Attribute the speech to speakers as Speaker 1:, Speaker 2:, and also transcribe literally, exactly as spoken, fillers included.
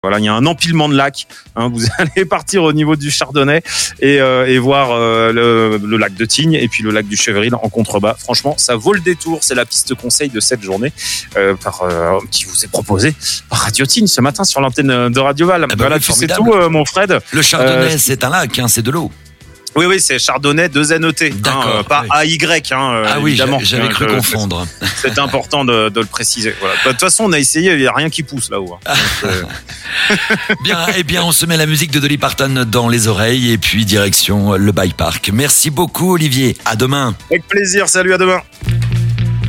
Speaker 1: Voilà, il y a un empilement de lacs. Hein, vous allez partir au niveau du Chardonnay et, euh, et voir euh, le, le lac de Tignes et puis le lac du Chevril en contrebas. Franchement, ça vaut le détour. C'est la piste conseil de cette journée euh, par, euh, qui vous est proposée par Radio Tignes ce matin sur l'antenne de Radio Val.
Speaker 2: Ah bah
Speaker 1: voilà,
Speaker 2: oui,
Speaker 1: tu sais
Speaker 2: formidable.
Speaker 1: tout, euh, mon Fred.
Speaker 2: Le Chardonnay,
Speaker 1: Euh,
Speaker 2: c'est un lac, hein, c'est de l'eau.
Speaker 1: Oui, oui, c'est Chardonnay deux N E T,
Speaker 2: D'accord,
Speaker 1: hein, euh, pas
Speaker 2: oui.
Speaker 1: A Y, hein, euh,
Speaker 2: Ah oui,
Speaker 1: évidemment.
Speaker 2: j'avais cru
Speaker 1: Euh,
Speaker 2: confondre.
Speaker 1: C'est important de, de le préciser. Voilà. De toute façon, on a essayé, il n'y a rien qui pousse là-haut. Hein. Donc, euh...
Speaker 2: Bien, eh bien, on se met la musique de Dolly Parton dans les oreilles et puis direction le Bike Park. Merci beaucoup, Olivier. À demain.
Speaker 1: Avec plaisir. Salut, à demain.